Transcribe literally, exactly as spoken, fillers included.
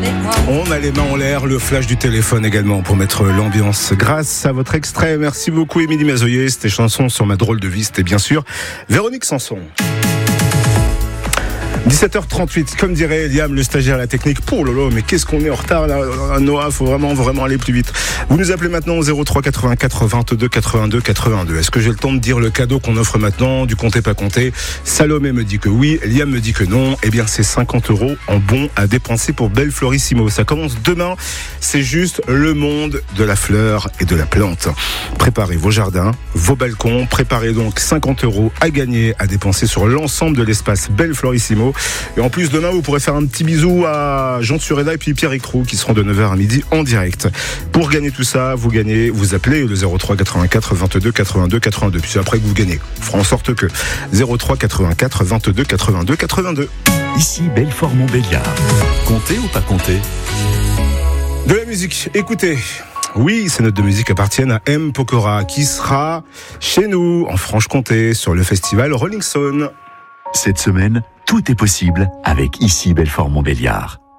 On a les mains en l'air, le flash du téléphone également pour mettre l'ambiance. Grâce à votre extrait, merci beaucoup Émilie Mazoyer. C'était chanson sur ma drôle de vie, c'était bien sûr Véronique Sanson. dix-sept heures trente-huit, comme dirait Liam, le stagiaire à la technique. Pour lolo, mais qu'est-ce qu'on est en retard là, Noah, faut vraiment, vraiment aller plus vite. Vous nous appelez maintenant au zéro trois quatre-vingt-quatre vingt-deux quatre-vingt-deux quatre-vingt-deux. Est-ce que j'ai le temps de dire le cadeau qu'on offre maintenant, du compter pas compter? Salomé me dit que oui, Liam me dit que non. Eh bien, c'est cinquante euros en bons à dépenser pour Belle Florissimo. Ça commence demain. C'est juste le monde de la fleur et de la plante. Préparez vos jardins, vos balcons. Préparez donc cinquante euros à gagner, à dépenser sur l'ensemble de l'espace Belle Florissimo. Et en plus, demain, vous pourrez faire un petit bisou à Jean Sureda et puis Pierre Icrou qui seront de neuf heures à midi en direct. Pour gagner tout ça, vous gagnez, vous appelez le zéro trois quatre-vingt-quatre vingt-deux quatre-vingt-deux quatre-vingt-deux. Puis c'est après que vous gagnez. On fera en sorte que zéro trois quatre-vingt-quatre vingt-deux quatre-vingt-deux quatre-vingt-deux. Ici Belfort-Montbéliard. Comptez ou pas comptez? De la musique, écoutez. Oui, ces notes de musique appartiennent à M. Pokora qui sera chez nous en Franche-Comté sur le festival Rolling Stone. Cette semaine, tout est possible avec Ici Belfort-Montbéliard.